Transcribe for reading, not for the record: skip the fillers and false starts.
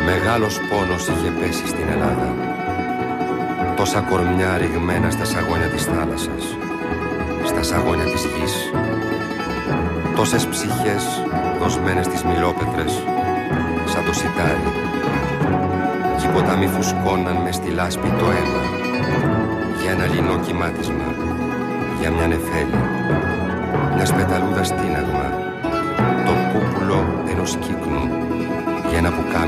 Μεγάλος πόνος είχε πέσει στην Ελλάδα. Τόσα κορμιά ρηγμένα στα σαγόνια της θάλασσας, στα σαγόνια της γης. Τόσες ψυχές δοσμένες στις μιλόπετρες, σαν το σιτάρι. Κι οι ποταμοί φουσκώναν μες στη λάσπη το αίμα, για ένα λινό κυμάτισμα, για μια νεφέλη, μια σπεταλούδα στίναγμα, το πούπουλο ενός κύκνου, για ένα πουκάμι